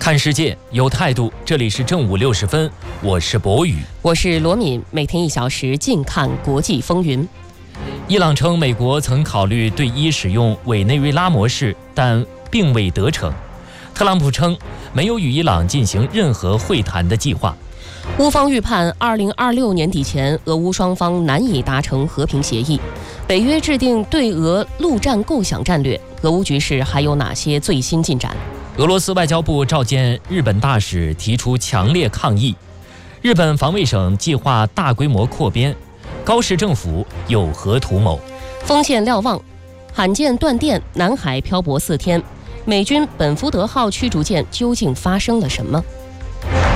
看世界有态度，这里是正午60分，我是博宇， 我是罗敏，每天1小时近看国际风云。 伊朗称美国曾考虑对伊使用委内瑞拉模式，但并未得逞。特朗普称没有与伊朗进行任何会谈的计划。 乌方预判2026年底前，俄乌双方难以达成和平协议。北约制定对俄陆战构想战略，俄乌局势还有哪些最新进展？ 俄罗斯外交部召见日本大使，提出强烈抗议。日本防卫省计划大规模扩编，高市政府有何图谋？ 锋线瞭望，罕见断电，南海漂泊4天，美军本福德号驱逐舰究竟发生了什么？